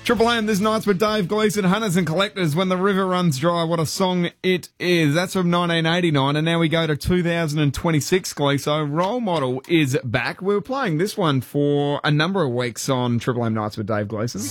Triple M, this night's with Dave Gleeson, Hunters and Collectors, When the River Runs Dry. What a song it is. That's from 1989, and now we go to 2026, Gleeso. Role Model is back. We were playing this one for a number of weeks on Triple M Nights with Dave Gleeson.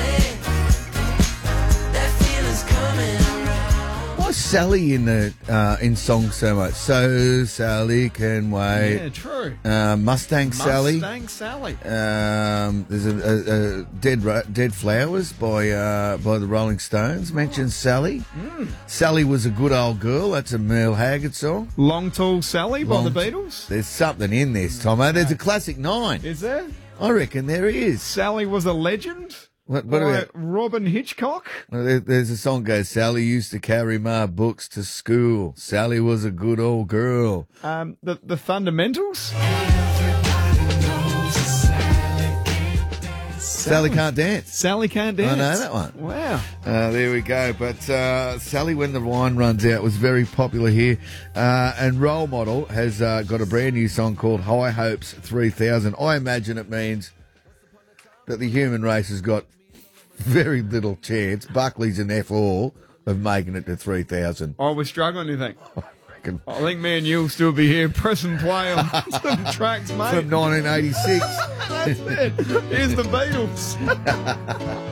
Why's Sally in songs so much? So Sally can wait. Yeah, true. Mustang Sally. Mustang Sally. There's a Dead Flowers by the Rolling Stones mentions Sally. Sally was a good old girl. That's a Merle Haggard song. Long Tall Sally by the Beatles. There's something in this, Tomo. There's a classic 9. Is there? I reckon there is. Sally was a legend. What by about Robin Hitchcock? Well, there's a song goes, Sally used to carry my books to school. Sally was a good old girl. The Fundamentals? Sally can't dance. Sally can't dance. I know that one. Wow. There we go. But Sally, When the Wine Runs Out, was very popular here. And Role Model has got a brand new song called High Hopes 3000. I imagine it means that the human race has got very little chance. Buckley's an F-all of making it to 3,000. Oh, we're struggling, you think? I reckon. I think me and you'll still be here pressing play on some tracks, mate. From 1986. That's it. Here's the Beatles.